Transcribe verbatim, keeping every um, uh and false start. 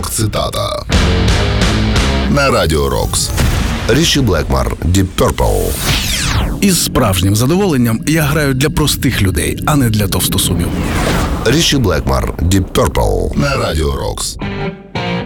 Рок-цитата на Радіо Рокс. Річі Блекмор, Deep Purple. Із справжнім задоволенням я граю для простих людей, а не для товстосумів. Річі Блекмор, Deep Purple на Радіо Рокс.